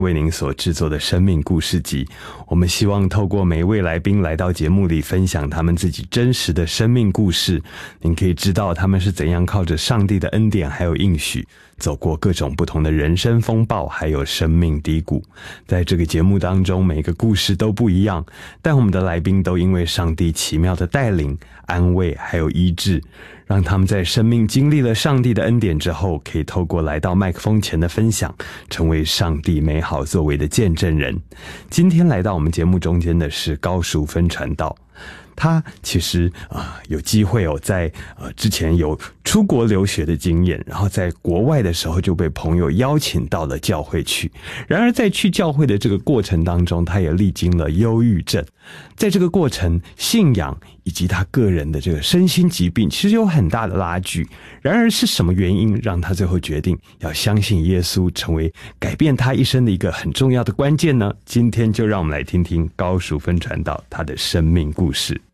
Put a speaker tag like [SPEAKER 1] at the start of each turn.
[SPEAKER 1] 为您所制作的生命故事集。我们希望透过每一位来宾来到节目里分享他们自己真实的生命故事，您可以知道他们是怎样靠着上帝的恩典还有应许走过各种不同的人生风暴还有生命低谷。在这个节目当中，每个故事都不一样，但我们的来宾都因为上帝奇妙的带领、安慰还有医治，让他们在生命经历了上帝的恩典之后，可以透过来到麦克风前的分享，成为上帝美好作为的见证人。今天来到我们节目中间的是高淑芬传道，他其实有机会在之前有出国留学的经验，然后在国外的时候就被朋友邀请到了教会去。然而在去教会的这个过程当中，他也历经了忧郁症。在这个过程，信仰以及他个人的这个身心疾病其实有很大的拉锯。然而是什么原因让他最后决定要相信耶稣，成为改变他一生的一个很重要的关键呢？今天就让我们来听听高淑芬传道他的生命故事。